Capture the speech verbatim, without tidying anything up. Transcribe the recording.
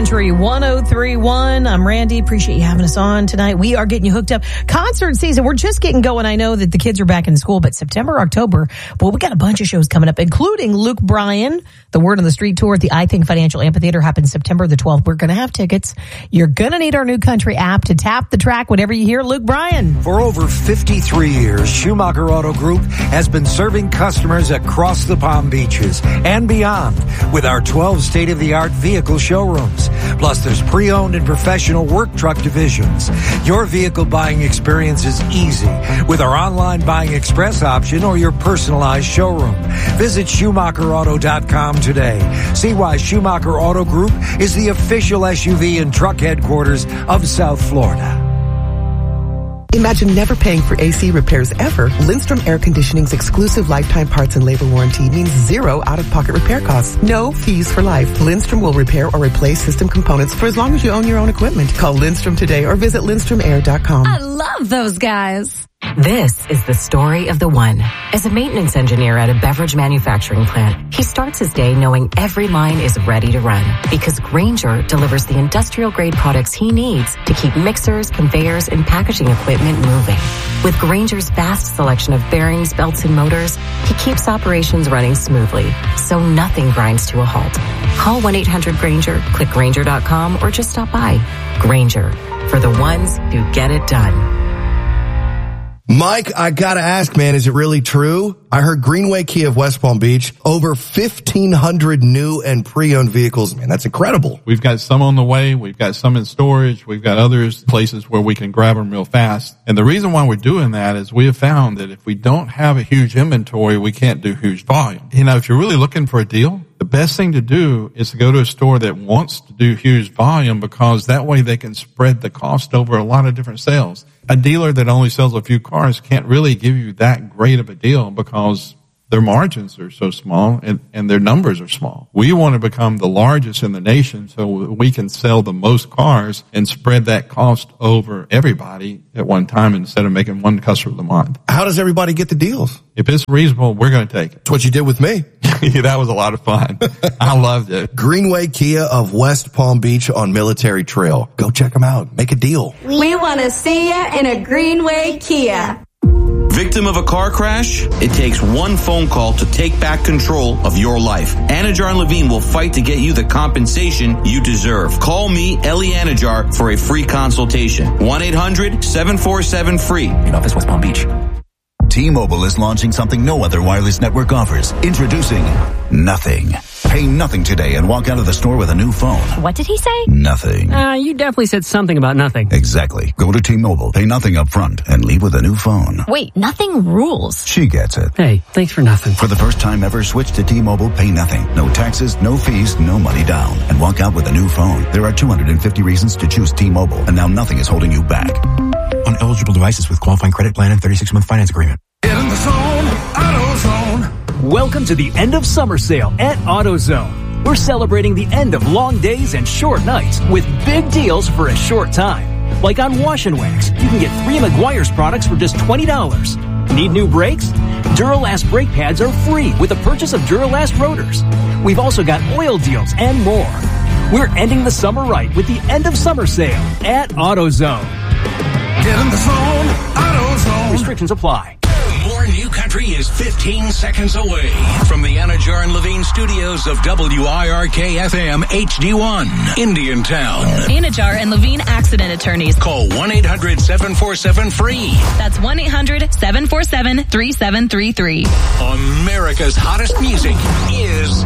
Country one oh three point one. I'm Randy. Appreciate you having us on tonight. We are getting you hooked up. Concert season, we're just getting going. I know that the kids are back in school, but September, October, well, we got a bunch of shows coming up, including Luke Bryan, the Word on the Street tour at the I Think Financial Amphitheater happens September the twelfth. We're going to have tickets. You're going to need our new country app to tap the track whenever you hear Luke Bryan. For over fifty-three years, Schumacher Auto Group has been serving customers across the Palm Beaches and beyond with our twelve state-of-the-art vehicle showrooms. Plus, there's pre-owned and professional work truck divisions. Your vehicle buying experience is easy with our online buying express option or your personalized showroom. Visit Schumacher Auto dot com today. See why Schumacher Auto Group is the official S U V and truck headquarters of South Florida. Imagine never paying for A C repairs ever. Lindstrom Air Conditioning's exclusive lifetime parts and labor warranty means zero out-of-pocket repair costs. No fees for life. Lindstrom will repair or replace system components for as long as you own your own equipment. Call Lindstrom today or visit Lindstrom Air dot com. I love those guys. This is the story of the one. As a maintenance engineer at a beverage manufacturing plant, he starts his day knowing every line is ready to run because Grainger delivers the industrial-grade products he needs to keep mixers, conveyors, and packaging equipment moving. With Grainger's vast selection of bearings, belts, and motors, he keeps operations running smoothly, so nothing grinds to a halt. Call one eight hundred Grainger, click Grainger dot com, or just stop by. Grainger, for the ones who get it done. Mike, I gotta ask, man, is it really true? I heard Greenway Kia of West Palm Beach, over fifteen hundred new and pre-owned vehicles. Man, that's incredible. We've got some on the way. We've got some in storage. We've got others, places where we can grab them real fast. And the reason why we're doing that is we have found that if we don't have a huge inventory, we can't do huge volume. You know, if you're really looking for a deal, the best thing to do is to go to a store that wants to do huge volume because that way they can spread the cost over a lot of different sales. A dealer that only sells a few cars can't really give you that great of a deal because their margins are so small and, and their numbers are small. We want to become the largest in the nation so we can sell the most cars and spread that cost over everybody at one time instead of making one customer a month. How does everybody get the deals? If it's reasonable, we're going to take it. It's what you did with me. Yeah, that was a lot of fun. I loved it. Greenway Kia of West Palm Beach on Military Trail. Go check them out. Make a deal. We want to see you in a Greenway Kia. Victim of a car crash? It takes one phone call to take back control of your life. Anajar and Levine will fight to get you the compensation you deserve. Call me, Ellie Anajar, for a free consultation. one eight hundred seven four seven free. In office, West Palm Beach. T-Mobile is launching something no other wireless network offers. Introducing Nothing. Pay nothing today and walk out of the store with a new phone. What did he say? Nothing. Uh, you definitely said something about nothing. Exactly. Go to T-Mobile, pay nothing up front, and leave with a new phone. Wait, nothing rules. She gets it. Hey, thanks for nothing. For the first time ever, switch to T-Mobile, pay nothing. No taxes, no fees, no money down. And walk out with a new phone. There are two hundred fifty reasons to choose T-Mobile, and now nothing is holding you back. On eligible devices with qualifying credit plan and thirty-six month finance agreement. Get in the zone, AutoZone. Welcome to the end of summer sale at AutoZone. We're celebrating the end of long days and short nights with big deals for a short time. Like on Wash and Wax, you can get three Meguiar's products for just twenty dollars. Need new brakes? Duralast brake pads are free with the purchase of Duralast rotors. We've also got oil deals and more. We're ending the summer right with the end of summer sale at AutoZone. Get in the zone, AutoZone. Restrictions apply. More New Country is fifteen seconds away from the Anajar and Levine studios of W I R K F M H D one, Indiantown. Anajar and Levine accident attorneys. Call one eight hundred seven four seven free. That's one eight hundred seven four seven three seven three three. America's hottest music is